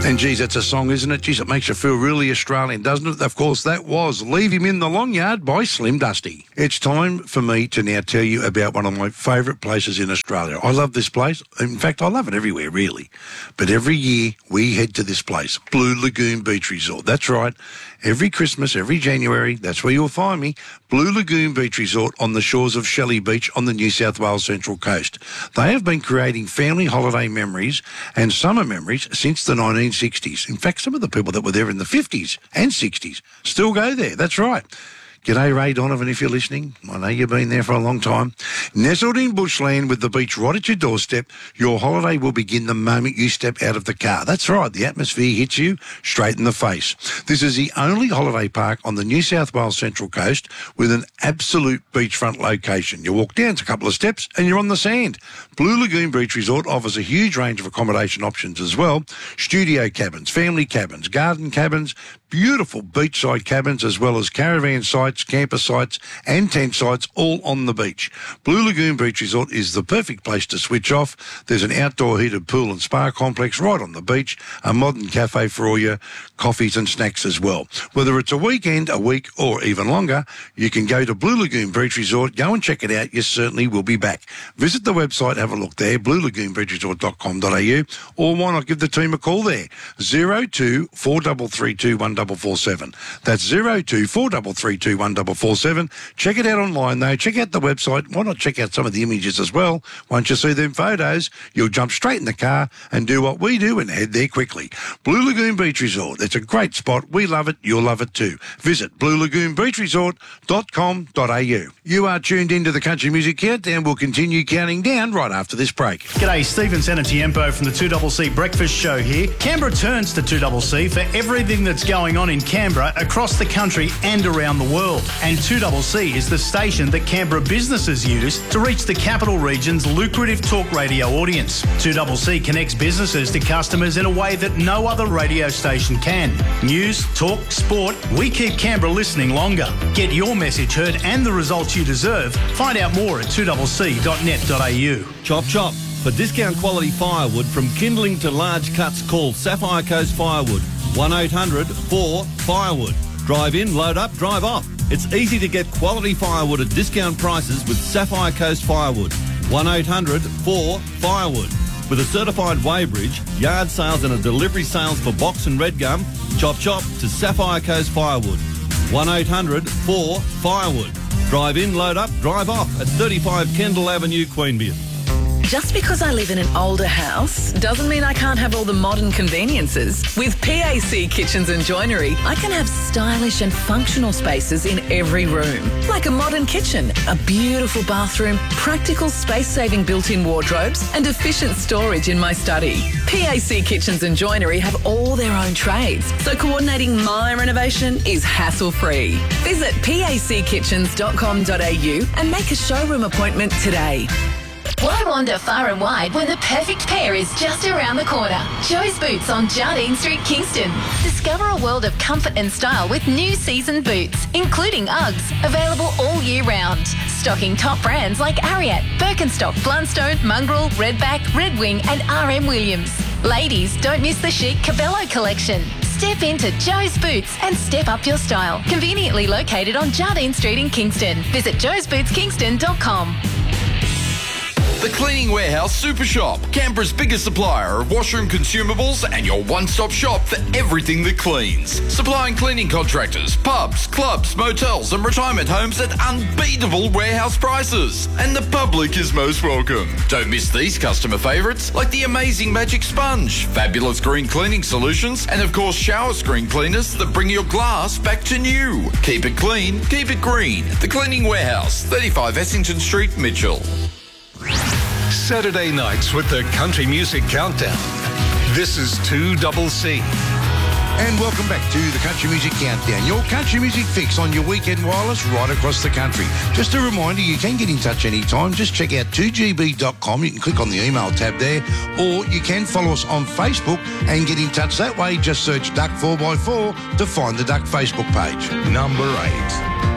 And geez, that's a song, isn't it? Geez, it makes you feel really Australian, doesn't it? Of course, that was Leave Him in the Long Yard by Slim Dusty. It's time for me to now tell you about one of my favourite places in Australia. I love this place. In fact, I love it everywhere, really. But every year, we head to this place, Blue Lagoon Beach Resort. That's right. Every Christmas, every January, that's where you'll find me, Blue Lagoon Beach Resort on the shores of Shelley Beach on the New South Wales Central Coast. They have been creating family holiday memories and summer memories since the 1960s. In fact, some of the people that were there in the 50s and 60s still go there. That's right. G'day, Ray Donovan, if you're listening. I know you've been there for a long time. Nestled in bushland with the beach right at your doorstep, your holiday will begin the moment you step out of the car. That's right, the atmosphere hits you straight in the face. This is the only holiday park on the New South Wales Central Coast with an absolute beachfront location. You walk down a couple of steps and you're on the sand. Blue Lagoon Beach Resort offers a huge range of accommodation options as well. Studio cabins, family cabins, garden cabins, beautiful beachside cabins, as well as caravan sites, camper sites and tent sites all on the beach. Blue Lagoon Beach Resort is the perfect place to switch off. There's an outdoor heated pool and spa complex right on the beach, a modern cafe for all your coffees and snacks as well. Whether it's a weekend, a week or even longer, you can go to Blue Lagoon Beach Resort, go and check it out. You certainly will be back. Visit the website, have a look there, bluelagoonbeachresort.com.au, or why not give the team a call there, 02 4332 1447. That's 02 4332 1447. Check it out online though. Check out the website. Why not check out some of the images as well? Once you see them photos, you'll jump straight in the car and do what we do and head there quickly. Blue Lagoon Beach Resort. It's a great spot. We love it. You'll love it too. Visit bluelagoonbeachresort.com.au. You are tuned into the Country Music Countdown. We'll continue counting down right after this break. G'day, Stephen Senatiempo from the 2CC Breakfast Show here. Canberra turns to 2CC for everything that's going on in Canberra, across the country and around the world. And 2CC is the station that Canberra businesses use to reach the capital region's lucrative talk radio audience. 2CC connects businesses to customers in a way that no other radio station can. News, talk, sport, we keep Canberra listening longer. Get your message heard and the results you deserve. Find out more at 2cc.net.au. Chop chop. For discount quality firewood from kindling to large cuts, call Sapphire Coast Firewood. 1-800-4-FIREWOOD. Drive in, load up, drive off. It's easy to get quality firewood at discount prices with Sapphire Coast Firewood. 1-800-4-FIREWOOD. With a certified weighbridge, yard sales and a delivery sales for box and red gum, chop chop to Sapphire Coast Firewood. 1-800-4-FIREWOOD. Drive in, load up, drive off at 35 Kendall Avenue, Queanbeyan. Just because I live in an older house doesn't mean I can't have all the modern conveniences. With PAC Kitchens and Joinery, I can have stylish and functional spaces in every room. Like a modern kitchen, a beautiful bathroom, practical space-saving built-in wardrobes and efficient storage in my study. PAC Kitchens and Joinery have all their own trades, so coordinating my renovation is hassle-free. Visit packitchens.com.au and make a showroom appointment today. Why wander far and wide when the perfect pair is just around the corner? Joe's Boots on Jardine Street, Kingston. Discover a world of comfort and style with new season boots, including Uggs, available all year round. Stocking top brands like Ariat, Birkenstock, Blundstone, Mongrel, Redback, Red Wing and RM Williams. Ladies, don't miss the chic Cabello collection. Step into Joe's Boots and step up your style. Conveniently located on Jardine Street in Kingston. Visit joesbootskingston.com. The Cleaning Warehouse Super Shop, Canberra's biggest supplier of washroom consumables and your one-stop shop for everything that cleans. Supplying cleaning contractors, pubs, clubs, motels and retirement homes at unbeatable warehouse prices. And the public is most welcome. Don't miss these customer favourites like the amazing Magic Sponge, fabulous green cleaning solutions and of course shower screen cleaners that bring your glass back to new. Keep it clean, keep it green. The Cleaning Warehouse, 35 Essington Street, Mitchell. Saturday nights with the Country Music Countdown. This is 2CC. And welcome back to the Country Music Countdown, your country music fix on your weekend wireless right across the country. Just a reminder, you can get in touch anytime. Just check out 2gb.com. You can click on the email tab there, or you can follow us on Facebook and get in touch that way. Just search Duck 4x4 to find the Duck Facebook page. Number 8.